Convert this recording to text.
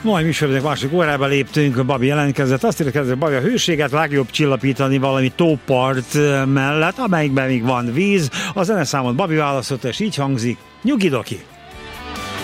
Mai műsorunk másik órába léptünk, Babi jelentkezett. Azt érkezett, Babi, a hőséget legjobb csillapítani valami tópart mellett, amelyikben még van víz. A zeneszámot Babi választotta, és így hangzik: Nyugidoki.